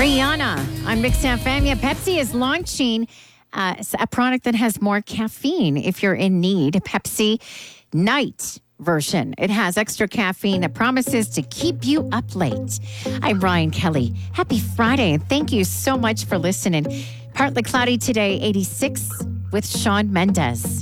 Rihanna on Mix FM. Yeah, Pepsi is launching a product that has more caffeine if you're in need. Pepsi Night version. It has extra caffeine that promises to keep you up late. I'm Ryan Kelly. Happy Friday, and thank you so much for listening. Partly cloudy today, 86 with Shawn Mendes.